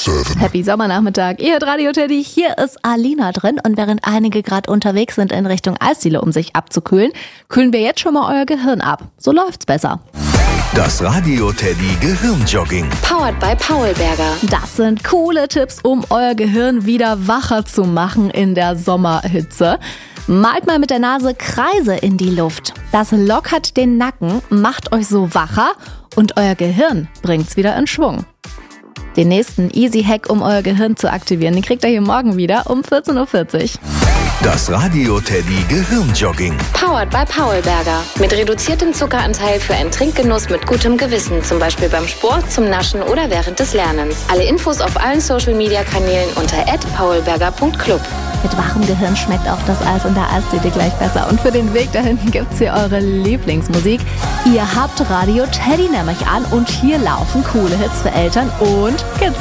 107. Happy Sommernachmittag. Ihr hört Radio Teddy. Hier ist Alina drin. Und während einige gerade unterwegs sind in Richtung Eisdiele, um sich abzukühlen, kühlen wir jetzt schon mal euer Gehirn ab. So läuft's besser. Das Radio Teddy Gehirnjogging. Powered by Paulberger. Das sind coole Tipps, um euer Gehirn wieder wacher zu machen in der Sommerhitze. Malt mal mit der Nase Kreise in die Luft. Das lockert den Nacken, macht euch so wacher und euer Gehirn bringt's wieder in Schwung. Den nächsten Easy-Hack, um euer Gehirn zu aktivieren, den kriegt ihr hier morgen wieder um 14.40 Uhr. Das Radio Teddy Gehirnjogging. Powered by Paulberger. Mit reduziertem Zuckeranteil für einen Trinkgenuss mit gutem Gewissen. Zum Beispiel beim Sport, zum Naschen oder während des Lernens. Alle Infos auf allen Social-Media-Kanälen unter @paulberger.club. Mit wachem Gehirn schmeckt auch das Eis in der Eisdiele gleich besser. Und für den Weg da hinten gibt's hier eure Lieblingsmusik. Ihr habt Radio Teddy nämlich an und hier laufen coole Hits für Eltern und Kids.